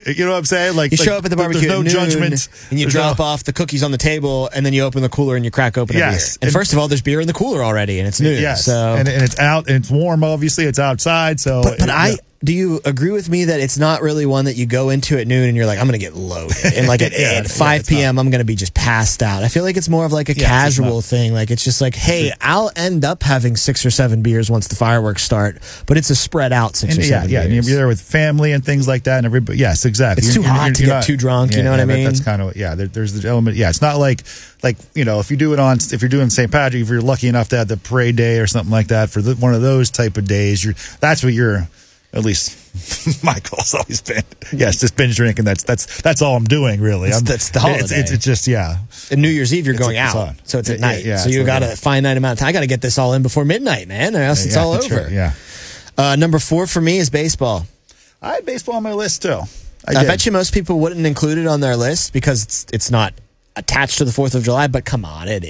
You know what I'm saying? Like you show up at the barbecue there's no at noon, judgment. and you drop off the cookies on the table, and then you open the cooler and you crack open a beer. And first of all, there's beer in the cooler already, and it's noon. Yes, so. and it's out, and it's warm, obviously. It's outside, so... But do you agree with me that it's not really one that you go into at noon and you're like, I'm going to get loaded. And like at 5 p.m., I'm going to be just passed out. I feel like it's more of like a casual thing. Like it's just like, hey, I'll end up having 6 or 7 beers once the fireworks start, but it's a spread out 6 or 7 beers. Yeah, and you're there with family and things like that. And everybody, yes, exactly. It's too hot to get too drunk, you know what I mean? That's kind of, there's the element. Yeah, it's not like, you know, if you're doing St. Patrick, if you're lucky enough to have the parade day or something like that for one of those type of days, that's what you're... At least my goal's always been, just binge drinking. That's all I'm doing, really. That's the holiday. It's just, And New Year's Eve, you're going out, so it's at night. So you got to find that amount of time. I got to get this all in before midnight, man, or else it's all over. Yeah. Number 4 for me is baseball. I had baseball on my list, too. I bet you most people wouldn't include it on their list because it's not attached to the 4th of July, but come on, it